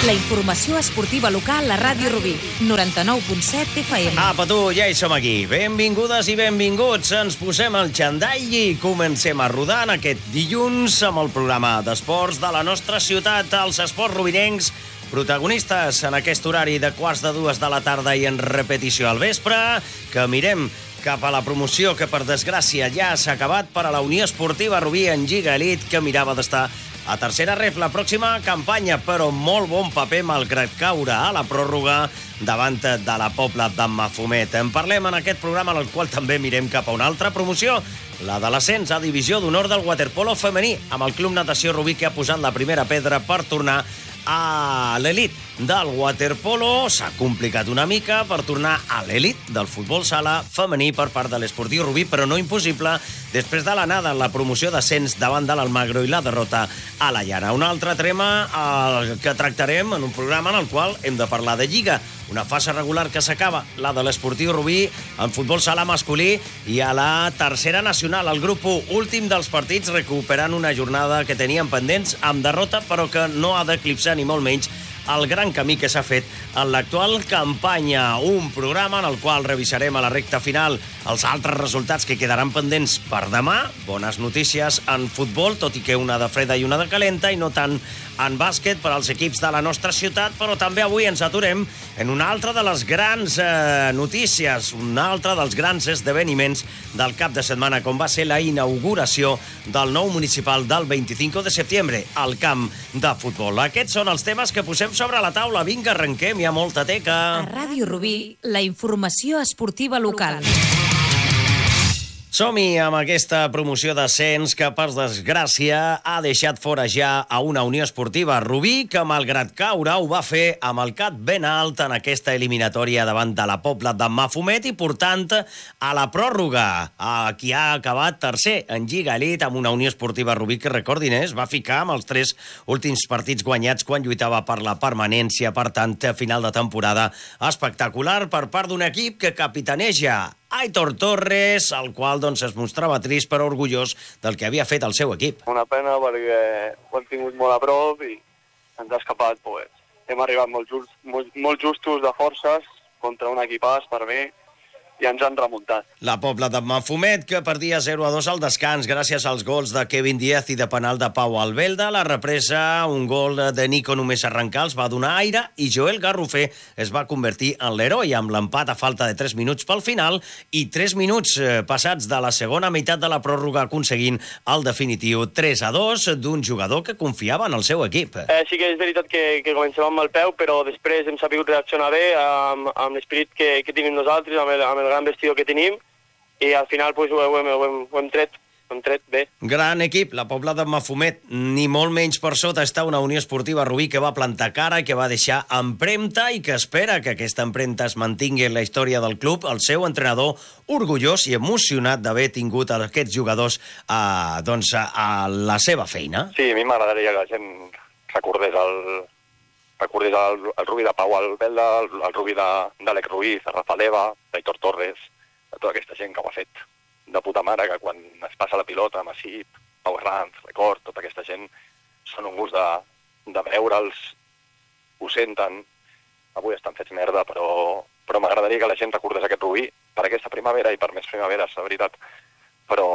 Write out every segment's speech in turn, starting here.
La informació esportiva local a Ràdio Rubí, 99.7 FM. Apa tu, ja hi som aquí. Benvingudes i benvinguts. Ens posem el xandall i comencem a rodar en aquest dilluns amb el programa d'esports de la nostra ciutat, els esports rubinencs, protagonistes en aquest horari de 1:45 de la tarda i en repetició al vespre, que mirem cap a la promoció que, per desgràcia, ja s'ha acabat per a la Unió Esportiva Rubí en Lliga Elite, que mirava d'estar a tercera ref la pròxima campanya, però molt bon paper malgrat caure a la pròrroga davant de la Pobla de Mafumet. En parlem en aquest programa, en el qual també mirem cap a una altra promoció, la de l'ascens a Divisió d'Honor del waterpolo femení, amb el Club Natació Rubí, que ha posat la primera pedra per tornar a l'elit del waterpolo. S'ha complicat una mica per tornar a l'elit del futbol sala femení per part de l'Esportiu Rubí, però no impossible després de l'anada en la promoció d'ascens davant de l'Almagro i la derrota a la Llana. Un altre tema que tractarem en un programa en el qual hem de parlar de Lliga, una fase regular que s'acaba, la de l'Esportiu Rubí en futbol sala masculí, i a la tercera nacional, el grup 1, últim dels partits, recuperant una jornada que tenien pendents amb derrota, però que no ha d'eclipsar ni molt menys el gran camí que s'ha fet en l'actual campanya. Un programa en el qual revisarem a la recta final els altres resultats que quedaran pendents per demà. Bones notícies en futbol, tot i que una de freda i una de calenta, i no tant en bàsquet per als equips de la nostra ciutat, però també avui ens aturem en una altra de les grans notícies, un altre dels grans esdeveniments del cap de setmana, com va ser la inauguració del nou municipal del 25 de setembre, al camp de futbol. Aquests són els temes que posem sobre la taula. Vinga, arrenquem, hi ha molta teca. A Ràdio Rubí, la informació esportiva local. Som-hi amb aquesta promoció d'ascens que, per desgràcia, ha deixat fora ja a una Unió Esportiva Rubí, que, malgrat caure, ho va fer amb el cap ben alt en aquesta eliminatòria davant de la Pobla de Mafumet i, portant a la pròrroga, qui ha acabat tercer en Lliga Elite, amb una Unió Esportiva Rubí que, recordin, es va ficar amb els 3 últims partits guanyats quan lluitava per la permanència. Per tant, final de temporada espectacular per part d'un equip que capitaneja Aitor Torres, el qual es mostrava trist però orgullós del que havia fet el seu equip. Una pena perquè ho hem tingut molt a prop i ens ha escapat. Hem arribat molt justos de forces contra un equipàs per mi i ens han remuntat. La Pobla de Mafumet, que perdia 0-2 al descans gràcies als gols de Kevin Díaz i de penal de Pau Albelda. La represa, un gol de Nico només arrencar, els va donar aire i Joel Garrofer es va convertir en l'heroi amb l'empat a falta de 3 minuts pel final i 3 minuts passats de la segona meitat de la pròrroga, aconseguint el definitiu 3-2 d'un jugador que confiava en el seu equip. Sí que és veritat que comencem amb el peu, però després hem sabut reaccionar bé amb l'esperit que tenim nosaltres, amb el gran vestidor que tenim, i al final ho hem tret bé. Gran equip, la Pobla de Mafumet. Ni molt menys per sota està una Unió Esportiva Rubí que va plantar cara, que va deixar empremta i que espera que aquesta empremta es mantingui en la història del club. El seu entrenador, orgullós i emocionat d'haver tingut aquests jugadors a la seva feina. Sí, a mi m'agradaria que la gent recordés el Rubí de Pau Albelda, el Rubí d'Àlex Ruiz, el Rafa Leva, d'Aitor Torres, de tota aquesta gent que ho ha fet de puta mare, que quan es passa la pilota, Massip, Pau Herranz, Record, tota aquesta gent són un gust de veure'ls, ho senten, avui estan fets merda, però m'agradaria que la gent recordés aquest Rubí per aquesta primavera i per més primaveres, la veritat, però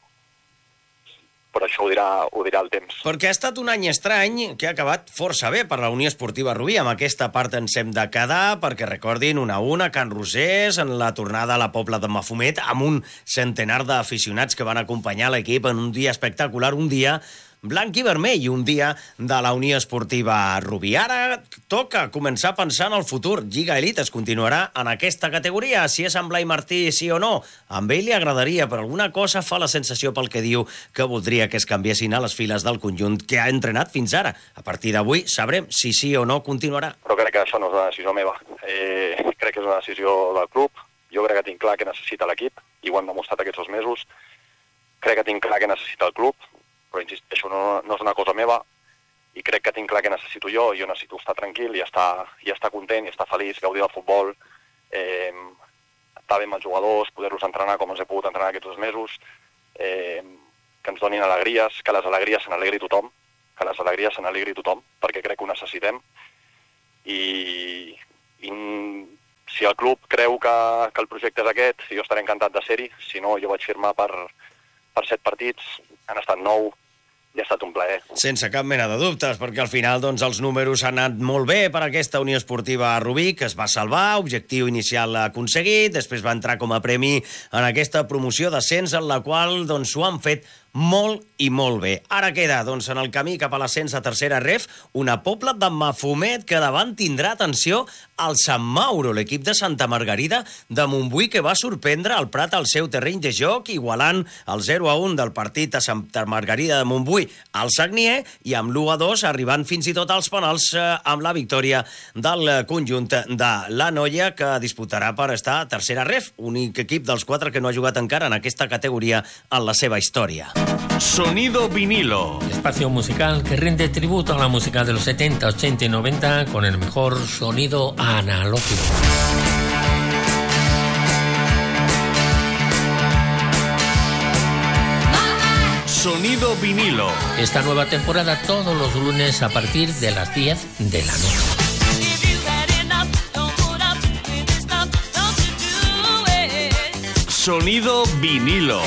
això ho dirà el temps. Perquè ha estat un any estrany que ha acabat força bé per la Unió Esportiva Rubí. Amb aquesta part ens hem de quedar, perquè recordin 1-1 a Can Rosés en la tornada a la Pobla de Mafumet, amb un centenar d'aficionats que van acompanyar l'equip en un dia espectacular, un dia blanc i vermell, un dia de la Unió Esportiva Rubí. Ara toca començar a pensar en el futur. Lliga Elite es continuarà en aquesta categoria. Si és amb Blai Martí, sí o no. Amb ell li agradaria, però alguna cosa fa la sensació pel que diu que voldria que es canviessin a les files del conjunt que ha entrenat fins ara. A partir d'avui sabrem si sí o no continuarà. Però crec que això no és una decisió meva. Crec que és una decisió del club. Jo crec que tinc clar que necessita l'equip, i ho hem demostrat aquests 2 mesos. Crec que tinc clar que necessita el club, però insisteixo, no és una cosa meva, i crec que tinc clar que necessito jo necessito estar tranquil i estar content i estar feliç, gaudir del futbol, estar bé amb els jugadors, poder-los entrenar com ens he pogut entrenar aquests 2 mesos, que ens donin alegries, que les alegries se n'alegri tothom, perquè crec que ho necessitem, i si el club creu que el projecte és aquest, jo estaré encantat de ser-hi. Si no, jo vaig firmar per 7 partits, han estat 9, i ha estat un plaer. Sense cap mena de dubtes, perquè al final doncs, els números han anat molt bé per aquesta Unió Esportiva Rubí, que es va salvar, objectiu inicial aconseguit, després va entrar com a premi en aquesta promoció d'ascens, en la qual doncs, ho han fet molt i molt bé. Ara queda, doncs, en el camí cap a l'ascens a tercera ref, una Pobla de Mafumet que davant tindrà, atenció, el Sant Mauro, l'equip de Santa Margarida de Montbui, que va sorprendre el Prat al seu terreny de joc, igualant el 0-1 del partit a Santa Margarida de Montbui al Sagnier, i amb l'1-2 arribant fins i tot als penals amb la victòria del conjunt de la Noia, que disputarà per estar a tercera ref, únic equip dels 4 que no ha jugat encara en aquesta categoría en la seva història. Sonido vinilo. El espacio musical que rinde tributo a la música de los 70, 80 y 90 con el mejor sonido analógico. Sonido vinilo. Esta nueva temporada todos los lunes a partir de las 10 de la noche. Sonido vinilo.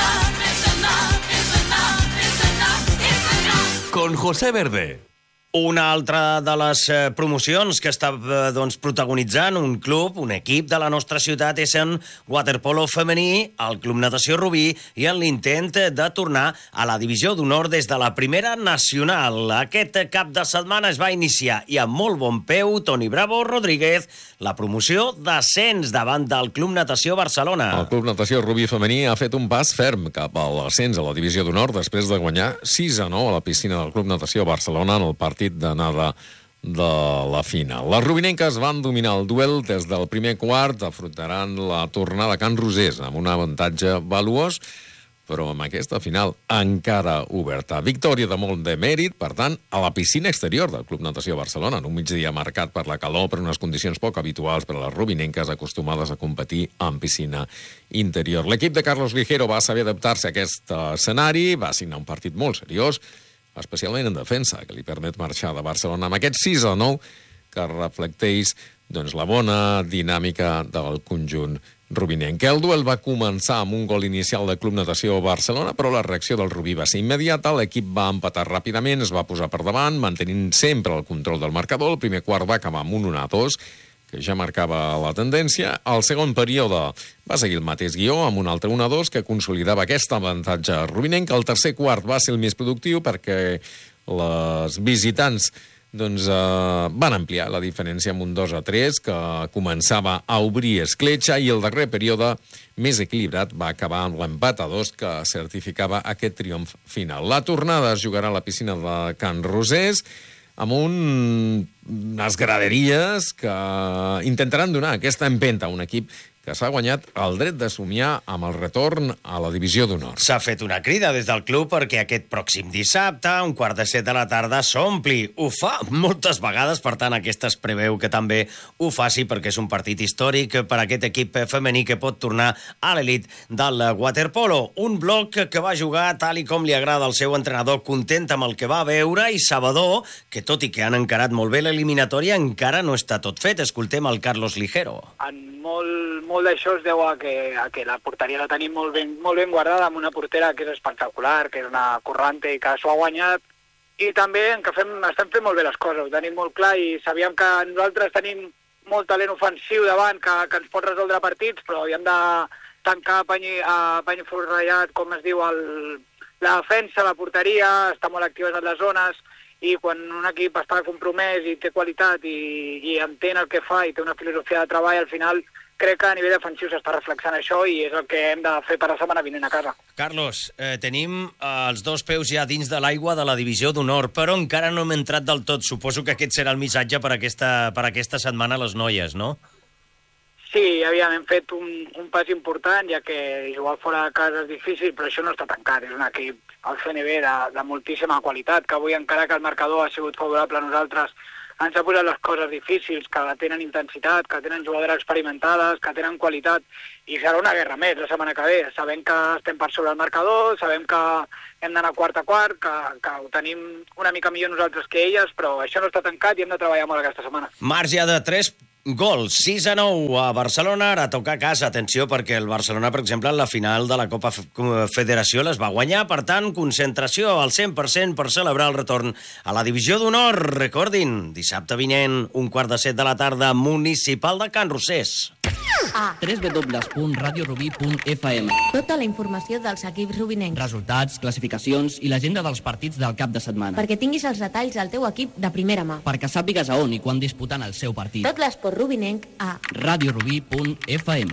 Con José Verde. Una altra de les promocions que està doncs, protagonitzant un club, un equip de la nostra ciutat, és en waterpolo femení, el Club Natació Rubí, i en l'intent de tornar a la divisió d'honor des de la primera nacional. Aquest cap de setmana es va iniciar, i amb molt bon peu, Toni Bravo Rodríguez, la promoció d'ascens davant del Club Natació Barcelona. El Club Natació Rubí femení ha fet un pas ferm cap a l'ascens a la divisió d'honor després de guanyar 6-9 a la piscina del Club Natació Barcelona en el partit d'anada de la final. Les rubinenques van dominar el duel des del primer quart, afrontaran la tornada a Can Rosés amb un avantatge valuós, però amb aquesta final encara oberta. Victòria de molt de mèrit, per tant, a la piscina exterior del Club Natació Barcelona, en un migdia marcat per la calor, per unes condicions poc habituals per a les rubinenques acostumades a competir en piscina interior. L'equip de Carlos Ligero va saber adaptar-se a aquest escenari, va signar un partit molt seriós, especialment en defensa, que li permet marxar de Barcelona amb aquest 6-9 que reflecteix doncs, la bona dinàmica del conjunt rubinenc. El duel va començar amb un gol inicial del Club Natació Barcelona, però la reacció del Rubí va ser immediata, l'equip va empatar ràpidament, es va posar per davant, mantenint sempre el control del marcador. El primer quart va acabar amb un 1-2, que ja marcava la tendència. El segon període va seguir el mateix guió, amb un altre 1-2 que consolidava aquest avantatge rubinenc. El tercer quart va ser el més productiu perquè les visitants van ampliar la diferència amb un 2-3 que començava a obrir escletxa, i el darrer període més equilibrat va acabar amb l'empat a 2 que certificava aquest triomf final. La tornada es jugarà a la piscina de Can Rosés, amb unes graderies que intentaran donar aquesta empenta a un equip que s'ha guanyat el dret de somiar amb el retorn a la divisió d'honor. S'ha fet una crida des del club perquè aquest pròxim dissabte, a 6:15 de la tarda, s'ompli. Ho fa moltes vegades, per tant, aquesta es preveu que també ho faci, perquè és un partit històric per aquest equip femení que pot tornar a l'elit del waterpolo. Un bloc que va jugar tal i com li agrada al seu entrenador, content amb el que va veure i sabedor que, tot i que han encarat molt bé l'eliminatòria, encara no està tot fet. Escoltem el Carlos Ligero. Molt d'això es deu a que la porteria la tenim molt ben guardada, amb una portera que és espectacular, que és una currante i que s'ho ha guanyat, i també que estem fent molt bé les coses, ho tenim molt clar, i sabíem que nosaltres tenim molt talent ofensiu davant que ens pot resoldre partits, però havíem de tancar a pany forrellat, com es diu, la defensa, la porteria, està molt actives en les zones, i quan un equip està compromès i té qualitat i entén el que fa i té una filosofia de treball, al final crec que a nivell defensiu s'està reflexant això, i és el que hem de fer per la setmana vinent a casa. Carlos, tenim els dos peus ja dins de l'aigua de la divisió d'honor, però encara no hem entrat del tot. Suposo que aquest serà el missatge per aquesta setmana a les noies, no? Sí, hem fet un pas important, ja que jugar fora de casa és difícil, però això no està tancat. És un equip, el CNB, de moltíssima qualitat, que avui, encara que el marcador ha sigut favorable a nosaltres, ens ha posat les coses difícils, que tenen intensitat, que tenen jugadores experimentades, que tenen qualitat, i serà una guerra més la setmana que ve. Sabem que estem per sobre el marcador, sabem que hem d'anar quart a quart, que ho tenim una mica millor nosaltres que elles, però això no està tancat i hem de treballar molt aquesta setmana. Marge de 3 gols, 6-9 a Barcelona, ara toca a casa. Atenció, perquè el Barcelona, per exemple, en la final de la Copa Federació les va guanyar, per tant, concentració al 100% per celebrar el retorn a la Divisió d'Honor. Recordin, dissabte vinent, 1:15 de la tarda, Municipal de Can Rosés. www.radiorubí.fm. Tota la informació dels equips rubinencs. Resultats, classificacions i l'agenda dels partits del cap de setmana. Perquè tinguis els detalls del teu equip de primera mà. Perquè sàpigues a on i quan disputant el seu partit. Tot l'esport rubinenc a radiorubí.fm.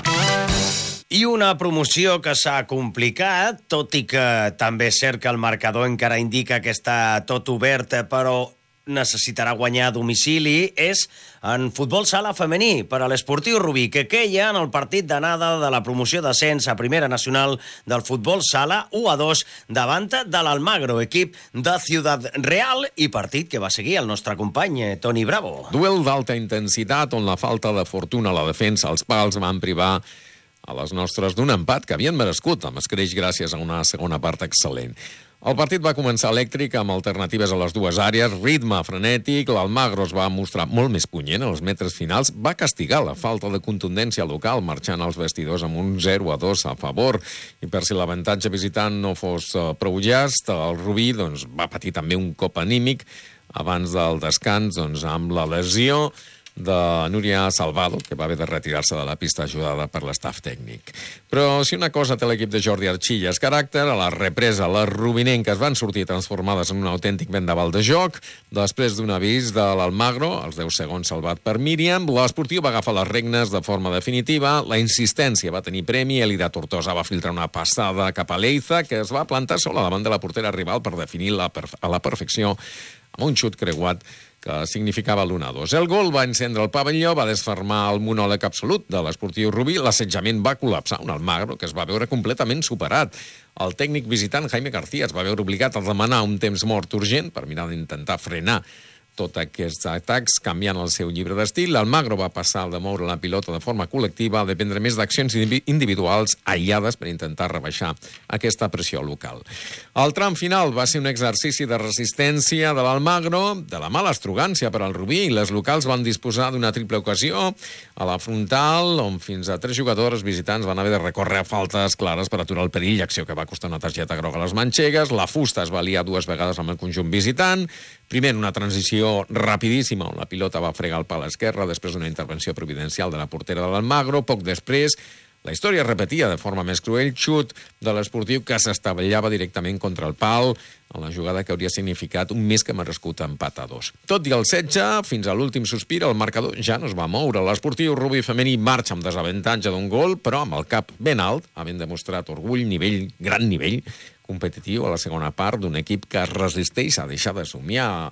I una promoció que s'ha complicat, tot i que també és cert que el marcador encara indica que està tot obert, però necessitarà guanyar a domicili, és en futbol sala femení per a l'Esportiu Rubí, que queia en el partit d'anada de la promoció d'ascens a Primera Nacional del futbol sala 1-2 davant de l'Almagro, equip de Ciudad Real, i partit que va seguir el nostre company Toni Bravo. Duel d'alta intensitat on la falta de fortuna a la defensa, els pals van privar a les nostres d'un empat que havien merescut amb escreix gràcies a una segona part excel·lent. El partit va començar elèctric amb alternatives a les dues àrees, ritme frenètic, l'Almagro es va mostrar molt més punyent als metres finals, va castigar la falta de contundència local marxant als vestidors amb un 0-2 a favor, i per si l'avantatge visitant no fos prou llest, el Rubí va patir també un cop anímic abans del descans amb la lesió de Núria Salvado, que va haver de retirar-se de la pista ajudada per l'estaf tècnic. Però si una cosa té l'equip de Jordi Archilla és caràcter, a la represa les rubinenques van sortir transformades en un autèntic vendaval de joc. Després d'un avís de l'Almagro, als 10 segons salvat per Míriam, l'Esportiu va agafar les regnes de forma definitiva, la insistència va tenir premi, Elida Tortosa va filtrar una passada cap a Leiza, que es va plantar sola davant de la portera rival per definir a la perfecció amb un xut creuat que significava l'1-2. El gol va encendre el pavelló, va desfermar el monòleg absolut de l'Esportiu Rubí, l'assetjament va col·lapsar, un Almagro que es va veure completament superat. El tècnic visitant, Jaime García, es va veure obligat a demanar un temps mort urgent per mirar d'intentar frenar tots aquests atacs, canviant el seu llibre d'estil. L'Almagro va passar de moure la pilota de forma col·lectiva a dependre més d'accions individuals aïllades per intentar rebaixar aquesta pressió local. El tram final va ser un exercici de resistència de l'Almagro, de la mala estrogància per al Rubí, i les locals van disposar d'una triple ocasió a la frontal, on fins a 3 jugadors visitants van haver de recórrer a faltes clares per aturar el perill, acció que va costar una targeta groga a les manxegues. La fusta es va liar 2 vegades amb el conjunt visitant, primer en una transició rapidíssima on la pilota va fregar el pal esquerre després d'una intervenció providencial de la portera de l'Almagro. Poc després, la història es repetia de forma més cruel, xut de l'Esportiu que s'estavellava directament contra el pal en la jugada que hauria significat un més que merescut empat a 2. Tot i el setge, fins a l'últim sospir, el marcador ja no es va moure. L'Esportiu Rubí femení marxa amb desavantatge d'un gol, però amb el cap ben alt, havent demostrat orgull, nivell, gran nivell competitiu a la segona part d'un equip que es resisteix a deixar de somiar.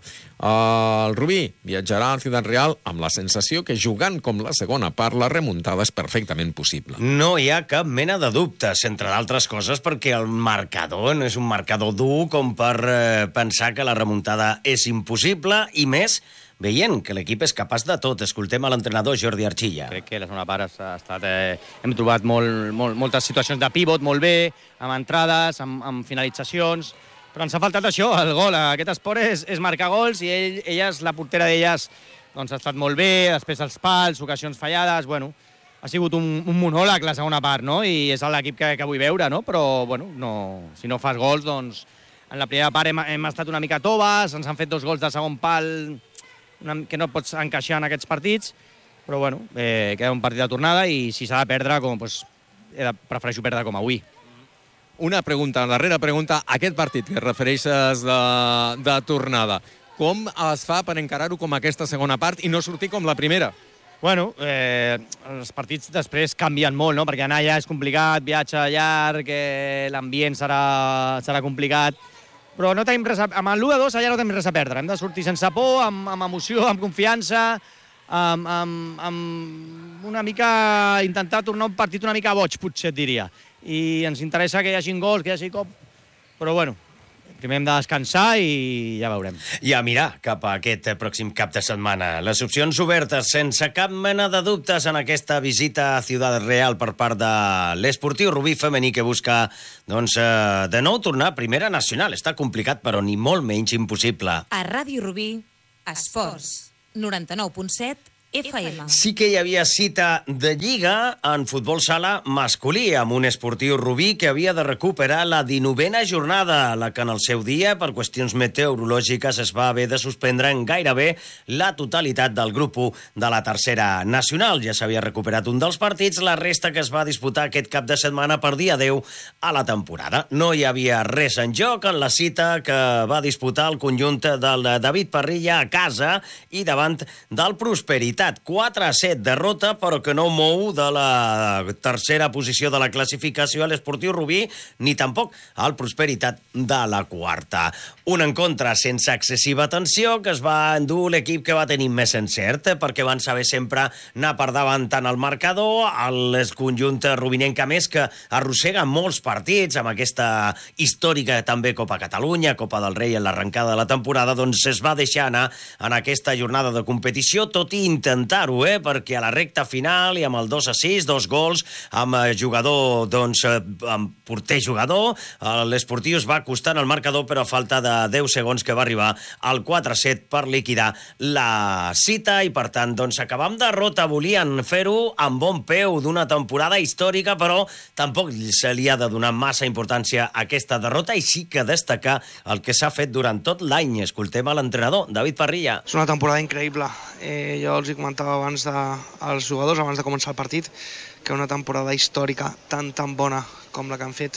El Rubí viatjarà al Ciudad Real amb la sensació que jugant com la segona part la remuntada és perfectament possible. No hi ha cap mena de dubtes, entre d'altres coses perquè el marcador no és un marcador dur com per pensar que la remuntada és impossible, i més veient que l'equip és capaç de tot. Escoltem a l'entrenador Jordi Archilla. Crec que la segona part ha estat... hem trobat moltes situacions de pivot molt bé, amb entrades, amb finalitzacions, però ens ha faltat això, el gol. Aquest esport és marcar gols i elles, la portera d'elles, doncs ha estat molt bé, després els pals, ocasions fallades, bueno, ha sigut un monòleg la segona part, no? I és l'equip que vull veure, no? Però, bueno, si no fas gols, doncs en la primera part hem estat una mica toves, ens han fet 2 gols de segon pal que no pots encaixar en aquests partits, però bueno, queda un partit de tornada i si s'ha de perdre, prefereixo perdre com avui. Una pregunta, la darrera pregunta, aquest partit que refereixes de tornada, com es fa per encarar-ho com aquesta segona part i no sortir com la primera? Bueno, els partits després canvien molt, no? Perquè anar allà és complicat, viatge llarg, l'ambient serà complicat, però no tenim res amb el 1-2 allà no tenim res a perdre. Hem de sortir sense por, amb emoció, amb confiança, amb una mica... intentar tornar un partit una mica boig, potser et diria. I ens interessa que hi hagi gols, que hi hagi cop, però bueno, Primer hem de descansar i ja veurem. I a mirar cap a aquest pròxim cap de setmana. Les opcions obertes, sense cap mena de dubtes, en aquesta visita a Ciudad Real per part de l'Esportiu Rubí femení, que busca de nou tornar a Primera Nacional. Està complicat, però ni molt menys impossible. A Ràdio Rubí, Esports, 99.7 FM. Sí que hi havia cita de Lliga en futbol sala masculí, amb un Esportiu Rubí que havia de recuperar la 19a jornada, la que en el seu dia, per qüestions meteorològiques, es va haver de suspendre en gairebé la totalitat del grup 1 de la tercera nacional. Ja s'havia recuperat un dels partits, la resta que es va disputar aquest cap de setmana per dia 10 a la temporada. No hi havia res en joc en la cita que va disputar el conjunt del David Parrilla a casa i davant del Prosperitat. 4-7 derrota, però que no mou de la tercera posició de la classificació a l'Esportiu Rubí, ni tampoc al Prosperitat de la quarta. Un encontre sense excessiva tensió que es va endur l'equip que va tenir més encert, perquè van saber sempre anar per davant tant el marcador, el conjunt rubinenc, a més, que arrossega molts partits amb aquesta històrica també Copa Catalunya, Copa del Rei en l'arrencada de la temporada, doncs es va deixar anar en aquesta jornada de competició, tot i intentar-ho, perquè a la recta final i amb el 2-6, 2 gols, amb jugador, amb porter jugador, l'Esportiu es va acostar en el marcador, però a falta de 10 segons que va arribar al 4-7 per liquidar la cita i, per tant, acabar amb derrota. Volien fer-ho amb bon peu d'una temporada històrica, però tampoc se li ha de donar massa importància a aquesta derrota i sí que destacar el que s'ha fet durant tot l'any. Escoltem a l'entrenador, David Parrilla. És una temporada increïble. Jo els comentava abans als jugadors, abans de començar el partit, que una temporada històrica tan bona com la que han fet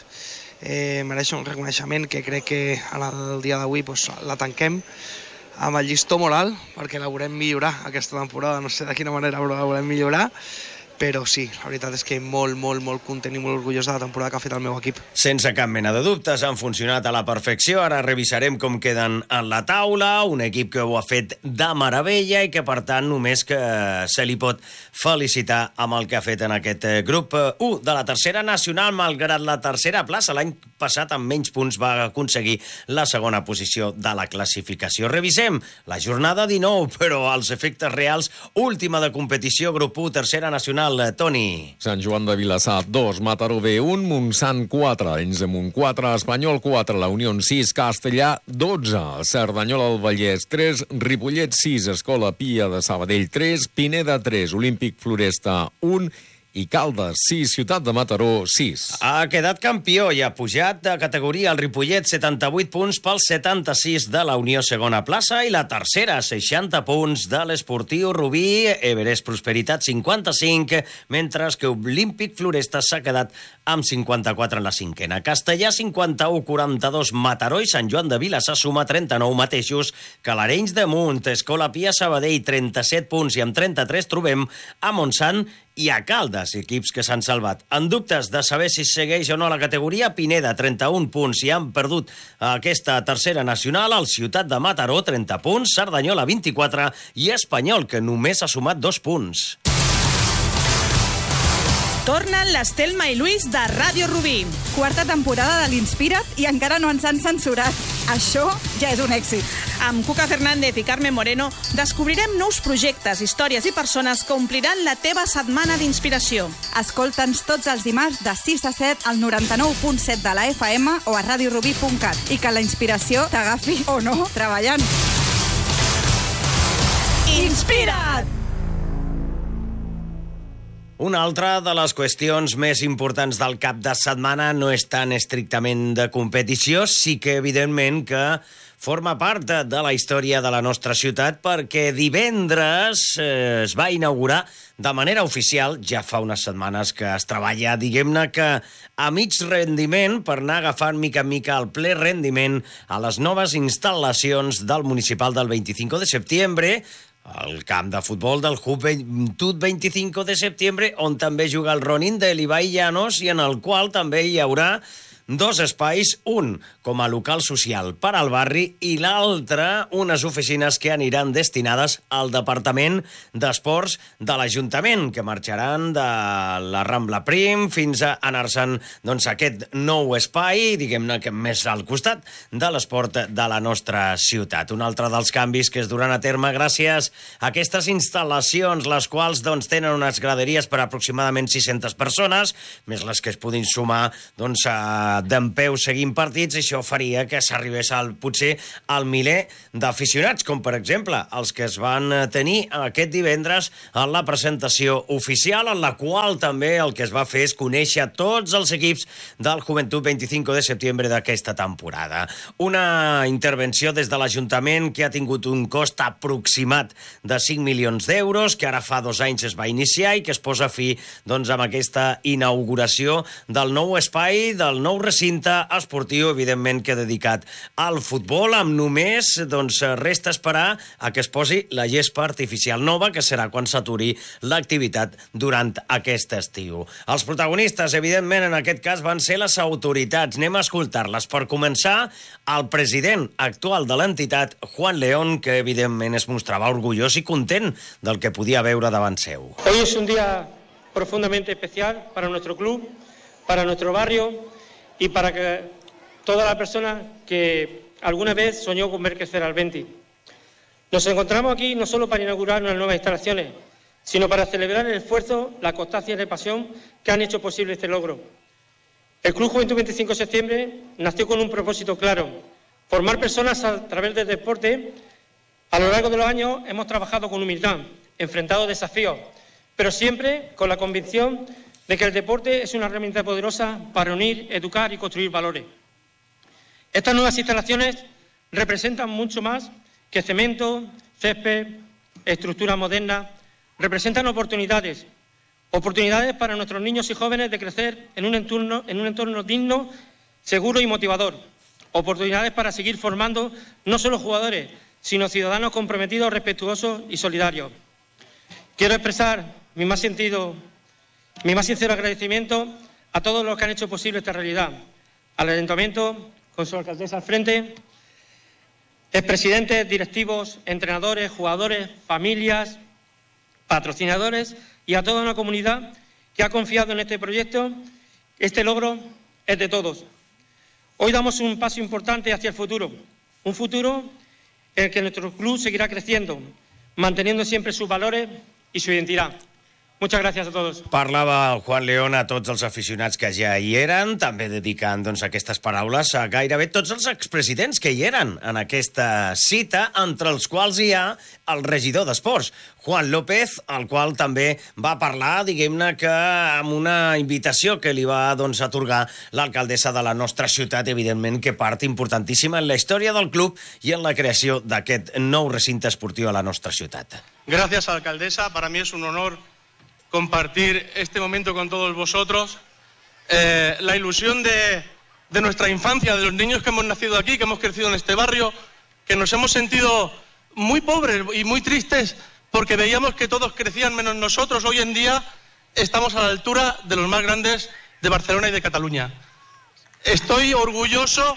mereix un reconeixement que crec que el dia d'avui la tanquem amb el llistó molt alt, perquè la volem millorar aquesta temporada, no sé de quina manera, però la volem millorar. Però sí, la veritat és que molt content i molt orgullós de la temporada que ha fet el meu equip. Sense cap mena de dubtes, han funcionat a la perfecció. Ara revisarem com queden en la taula. Un equip que ho ha fet de meravella i que, per tant, només que se li pot felicitar amb el que ha fet en aquest grup 1 de la tercera nacional, malgrat la tercera plaça. L'any passat, amb menys punts, va aconseguir la segona posició de la classificació. Revisem la jornada 19, però als efectes reals, última de competició, grup 1, tercera nacional. Toni. Sant Joan de Vilassar 2, Mataró B 1, Montsant 4, Arenys de Munt 4, Espanyol 4, La Unió 6, Castellà 12, Cerdanyola del Vallès 3, Ripollet 6, Escola Pia de Sabadell 3, Pineda 3, Olímpic Floresta 1 i Caldes 6, Ciutat de Mataró 6. Ha quedat campió i ha pujat de categoria el Ripollet, 78 punts pel 76 de la Unió segona plaça, i la tercera, 60 punts de l'Esportiu Rubí, Everest Prosperitat 55, mentre que Olímpic Floresta s'ha quedat amb 54 en la cinquena. Castellà 51, 42, Mataró i Sant Joan de Vilassar suma 39 mateixos que l'Arenys de Munt. Escola Pia Sabadell 37 punts i amb 33 trobem a Montsant i a Caldes, equips que s'han salvat. En dubtes de saber si segueix o no la categoria, Pineda, 31 punts, i han perdut aquesta tercera nacional, el Ciutat de Mataró, 30 punts, Cerdanyola, 24, i Espanyol, que només ha sumat 2 punts. Tornen l'Estelma i Luis de Ràdio Rubí. Quarta temporada de l'Inspira't i encara no ens han censurat. Això ja és un èxit. Amb Cuca Fernández i Carmen Moreno descobrirem nous projectes, històries i persones que ompliran la teva setmana d'inspiració. Escolta'ns tots els dimarts de 6 a 7 al 99.7 de la FM o a radiorubí.cat i que la inspiració t'agafi o no treballant. Inspira't! Una altra de les qüestions més importants del cap de setmana no és tan estrictament de competició, sí que evidentment que forma part de la història de la nostra ciutat, perquè divendres es va inaugurar de manera oficial, ja fa unes setmanes que es treballa, diguem-ne que a mig rendiment, per anar agafant mica en mica el ple rendiment a les noves instal·lacions del municipal del 25 de setembre, el camp de futbol del Juventud 25 de setembre, on també juga el Ronin de l'Ibai Llanos i en el qual també hi haurà 2 espais, un com a local social per al barri i l'altre unes oficines que aniran destinades al Departament d'Esports de l'Ajuntament, que marxaran de la Rambla Prim fins a anar-se'n doncs, a aquest nou espai, diguem-ne que més al costat de l'esport de la nostra ciutat. Un altre dels canvis que es duran a terme gràcies a aquestes instal·lacions, les quals doncs, tenen unes graderies per aproximadament 600 persones, més les que es puguin sumar doncs, d'en peu seguint partits, i això faria que s'arribés potser al miler d'aficionats, com per exemple els que es van tenir aquest divendres en la presentació oficial, en la qual també el que es va fer és conèixer tots els equips del Joventut 25 de setembre d'aquesta temporada. Una intervenció des de l'Ajuntament que ha tingut un cost aproximat de 5 milions d'euros, que ara fa 2 anys es va iniciar i que es posa fi doncs, amb aquesta inauguració del nou espai, del nou recinte esportiu, evidentment que dedicat al futbol, amb només doncs, resta esperar a que es posi la gespa artificial nova, que serà quan s'aturi l'activitat durant aquest estiu. Els protagonistes, evidentment, en aquest cas van ser les autoritats. Anem a escoltar-les. Per començar, el president actual de l'entitat, Juan León, que evidentment es mostrava orgullós i content del que podia veure davant seu. Hoy es un día profundamente especial para nuestro club, para nuestro barrio y para toda la persona que alguna vez soñó con ver crecer al Venti. Nos encontramos aquí no solo para inaugurar unas nuevas instalaciones, sino para celebrar el esfuerzo, la constancia y la pasión que han hecho posible este logro. El Club Juventud 25 de septiembre nació con un propósito claro: formar personas a través del deporte. A lo largo de los años hemos trabajado con humildad, enfrentado desafíos, pero siempre con la convicción de que el deporte es una herramienta poderosa para unir, educar y construir valores. Estas nuevas instalaciones representan mucho más que cemento, césped, estructura moderna. Representan oportunidades para nuestros niños y jóvenes de crecer en un entorno digno, seguro y motivador. Oportunidades para seguir formando no solo jugadores, sino ciudadanos comprometidos, respetuosos y solidarios. Quiero expresar mi más sincero agradecimiento a todos los que han hecho posible esta realidad. Al Ayuntamiento, con su alcaldesa al frente, expresidentes, directivos, entrenadores, jugadores, familias, patrocinadores y a toda una comunidad que ha confiado en este proyecto. Este logro es de todos. Hoy damos un paso importante hacia el futuro, un futuro en el que nuestro club seguirá creciendo, manteniendo siempre sus valores i su identitat. Muchas gracias a todos. Parlava el Juan León a tots els aficionats que ja hi eren, també dedicant doncs, aquestes paraules a gairebé tots els expresidents que hi eren en aquesta cita, entre els quals hi ha el regidor d'Esports, Juan López, el qual també va parlar, diguem-ne, que amb una invitació que li va doncs, atorgar l'alcaldessa de la nostra ciutat, evidentment que part importantíssima en la història del club i en la creació d'aquest nou recinte esportiu a la nostra ciutat. Gracias, alcaldesa. Para mí es un honor compartir este momento con todos vosotros. La ilusión de nuestra infancia, de los niños que hemos nacido aquí, que hemos crecido en este barrio, que nos hemos sentido muy pobres y muy tristes porque veíamos que todos crecían menos nosotros. Hoy en día estamos a la altura de los más grandes de Barcelona y de Cataluña. Estoy orgulloso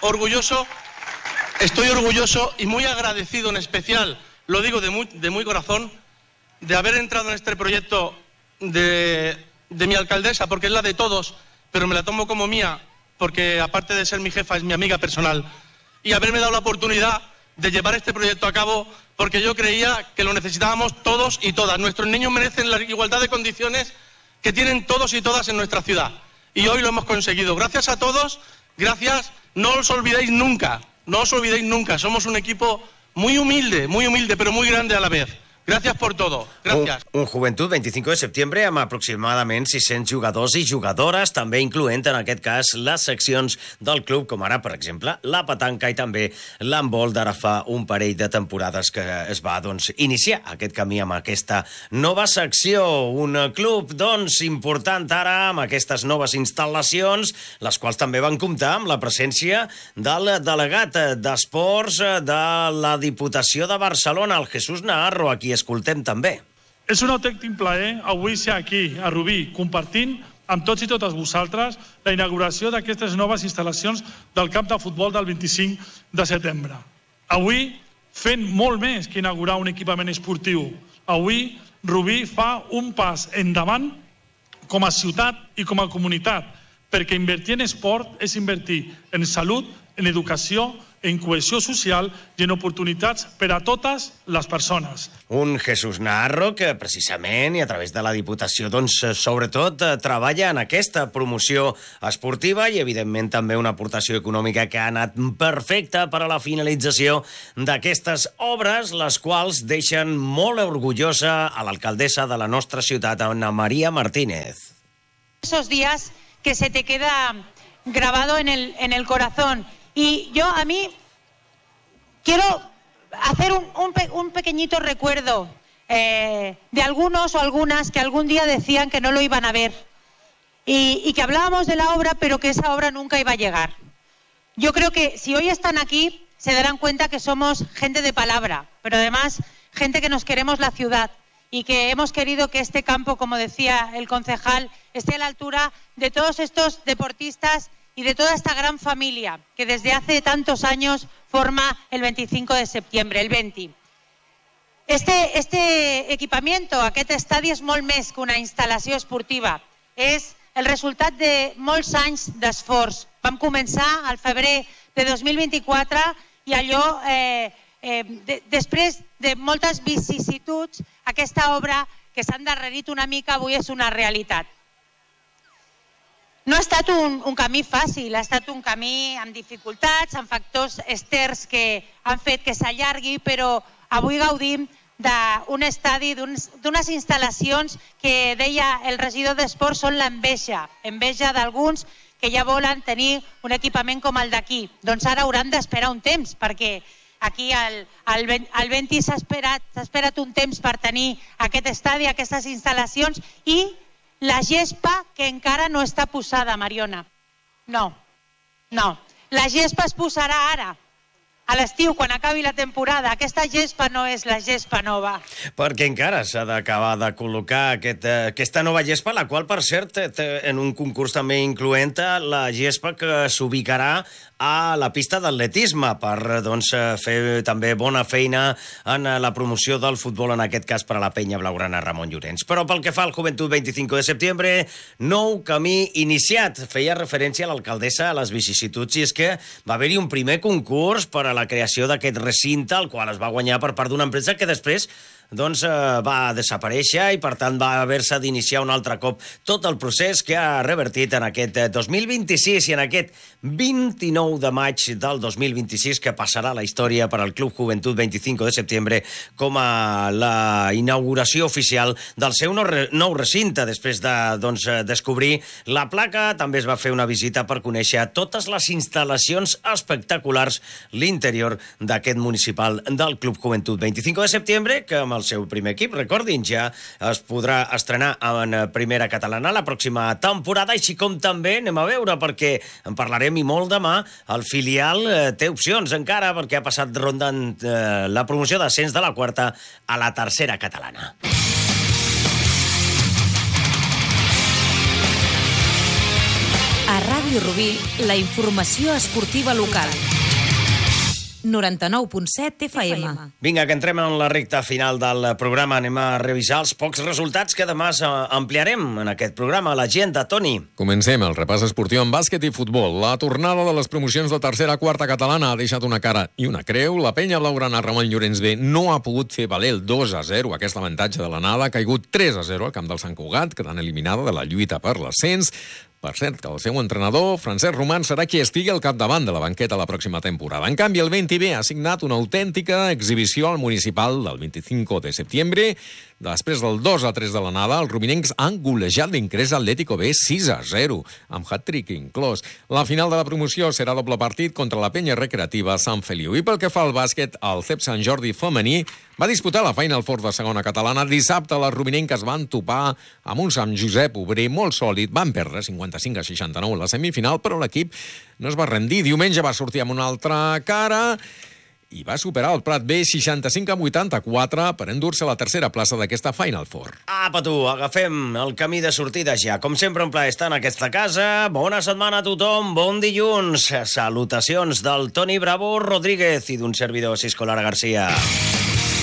y muy agradecido en especial, lo digo de muy corazón, de haber entrado en este proyecto de mi alcaldesa, porque es la de todos, pero me la tomo como mía, porque aparte de ser mi jefa es mi amiga personal, y haberme dado la oportunidad de llevar este proyecto a cabo, porque yo creía que lo necesitábamos todos y todas. Nuestros niños merecen la igualdad de condiciones que tienen todos y todas en nuestra ciudad, y hoy lo hemos conseguido. Gracias a todos, gracias, no os olvidéis nunca, somos un equipo muy humilde, pero muy grande a la vez. Gràcies per tot. Gràcies. Un Joventut 25 de setembre amb aproximadament 600 jugadors i jugadores, també incloent en aquest cas les seccions del club, com ara, per exemple, la petanca i també l'handbol d'ara fa un parell de temporades que es va doncs, iniciar aquest camí amb aquesta nova secció. Un club doncs, important ara amb aquestes noves instal·lacions, les quals també van comptar amb la presència del delegat d'Esports de la Diputació de Barcelona, el Jesús Naharro, a qui escoltem també. És un autèntic plaer avui ser aquí, a Rubí, compartint amb tots i totes vosaltres la inauguració d'aquestes noves instal·lacions del camp de futbol del 25 de setembre. Avui, fent molt més que inaugurar un equipament esportiu. Avui, Rubí fa un pas endavant com a ciutat i com a comunitat, perquè invertir en esport és invertir en salut, en educació, en cohesió social i en oportunitats per a totes les persones. Un Jesús Narro que precisament i a través de la Diputació sobretot treballa en aquesta promoció esportiva i evidentment també una aportació econòmica que ha anat perfecta per a la finalització d'aquestes obres, les quals deixen molt orgullosa a l'alcaldessa de la nostra ciutat, Ana María Martínez. Esos días que se te queda grabado en el corazón. Y yo a mí quiero hacer un pequeñito recuerdo de algunos o algunas que algún día decían que no lo iban a ver y que hablábamos de la obra, pero que esa obra nunca iba a llegar. Yo creo que si hoy están aquí se darán cuenta que somos gente de palabra, pero además gente que nos queremos la ciudad y que hemos querido que este campo, como decía el concejal, esté a la altura de todos estos deportistas y de toda esta gran familia que desde hace tantos años forma el 25 de septiembre, el 20. Este equipamiento, aquest estadi, és molt més que una instal·lació esportiva. És el resultat de molts anys d'esforç. Vam començar al febrer de 2024 i allò, després de moltes vicissituds, aquesta obra que s'ha endarrerit una mica avui és una realitat. No ha estat un camí fàcil, ha estat un camí amb dificultats, amb factors externs que han fet que s'allargui, però avui gaudim d'un estadi, d'unes instal·lacions que, deia el regidor d'Esport, són l'enveja d'alguns que ja volen tenir un equipament com el d'aquí. Doncs ara hauran d'esperar un temps, perquè aquí al Venti s'ha esperat un temps per tenir aquest estadi, aquestes instal·lacions, i la gespa que encara no està posada, Mariona. No. La gespa es posarà ara, a l'estiu, quan acabi la temporada. Aquesta gespa no és la gespa nova. Perquè encara s'ha d'acabar de col·locar aquesta nova gespa, la qual, per cert, en un concurs també incloent la gespa que s'ubicarà a la pista d'atletisme per fer també bona feina en la promoció del futbol, en aquest cas per a la penya blaugrana Ramon Llorens. Però pel que fa al Joventut 25 de setembre, nou camí iniciat. Feia referència a l'alcaldessa a les vicissituds, i és que va haver-hi un primer concurs per a la creació d'aquest recinte, el qual es va guanyar per part d'una empresa que després va desaparèixer i per tant va haver-se d'iniciar un altre cop tot el procés que ha revertit en aquest 2026 i en aquest 29 de maig del 2026 que passarà a la història per al Club Joventut 25 de setembre com a la inauguració oficial del seu nou recinte. Després de descobrir la placa, també es va fer una visita per conèixer totes les instal·lacions espectaculars, l'interior d'aquest municipal del Club Joventut 25 de setembre, que amb el seu primer equip, recordin, ja es podrà estrenar en primera catalana la pròxima temporada, així com també, anem a veure, perquè en parlarem i molt demà, el filial té opcions encara, perquè ha passat rondant la promoció d'ascens de la quarta a la tercera catalana. A Ràdio Rubí, la informació esportiva local. 99.7 FM. Vinga, que entrem en la recta final del programa. Anem a revisar els pocs resultats que demà ampliarem en aquest programa. L'agenda, Toni. Comencem el repàs esportiu en bàsquet i futbol. La tornada de les promocions de tercera a quarta catalana ha deixat una cara i una creu. La penya blaugrana Ramon Llorens B no ha pogut fer valer el 2-0. Aquest avantatge de l'anada ha caigut 3-0 al camp del Sant Cugat, quedant eliminada de la lluita per l'ascens. Per cert, que el seu entrenador, Francesc Roman, serà qui estigui al capdavant de la banqueta la pròxima temporada. En canvi, el Venti B ha signat una autèntica exhibició al municipal del 25 de setembre. Després del 2-3 de l'anada, els rubinencs han golejat l'Incrés Atlético B 6-0, amb hat-trick inclòs. La final de la promoció serà doble partit contra la penya recreativa Sant Feliu. I pel que fa al bàsquet, el CEP Sant Jordi femení va disputar la Final Four de segona catalana. Dissabte les rubinenques van topar amb un Sant Josep obrer molt sòlid. Van perdre 55-69 a la semifinal, però l'equip no es va rendir. Diumenge va sortir amb una altra cara i va superar el Prat B 65-84 per endur-se la tercera plaça d'aquesta Final Four. Apa tu, agafem el camí de sortida ja. Com sempre, un plaer estar en aquesta casa. Bona setmana a tothom, bon dilluns. Salutacions del Toni Bravo Rodríguez i d'un servidor, Cisco Lara Garcia.